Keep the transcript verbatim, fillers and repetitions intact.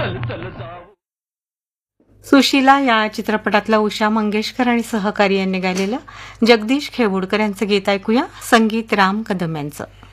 सुशीला या चित्रपटातला उषा मंगेशकर आणि सहकारी यांनी गायलेलं जगदीश खेवुडकर यांचं गीत ऐकूया. संगीत राम कदम यांचं.